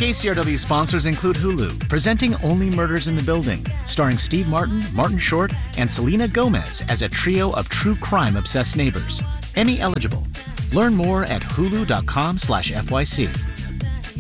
KCRW sponsors include Hulu, presenting Only Murders in the Building, starring Steve Martin, Martin Short, and Selena Gomez as a trio of true crime-obsessed neighbors. Emmy eligible. Learn more at hulu.com/FYC.